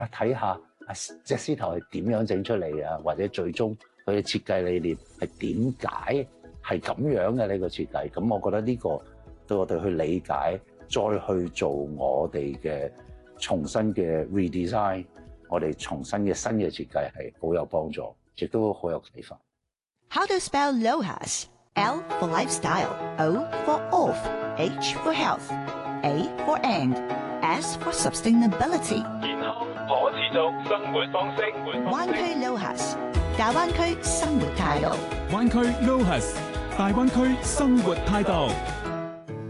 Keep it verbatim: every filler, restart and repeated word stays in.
啊睇下啊隻獅頭係點樣整出嚟啊，或者最終佢嘅設計理念係點解係咁樣嘅呢個設計。咁我覺得呢個對我哋去理解，再去做我哋嘅重新嘅 redesign， 我哋重新嘅新嘅設計係好有幫助，亦都好有啟發。 How to spell LOHAS? L for lifestyle, O for off, H for health, A for and, S for sustainability。 健康可持續生活方式。 灣區 LOHAS， 大灣區生活態度。 灣區 LOHAS， 大灣區生活態度。